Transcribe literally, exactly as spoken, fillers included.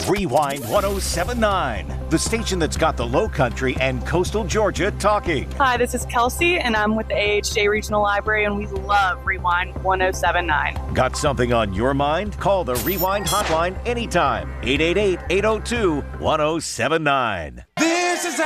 Rewind one oh seven point nine, the station that's got the Low Country and coastal Georgia talking. Hi, this is Kelsey, and I'm with the A H J Regional Library, and we love Rewind one oh seven point nine. Got something on your mind? Call the Rewind hotline anytime. eight eight eight, eight oh two, one oh seven nine.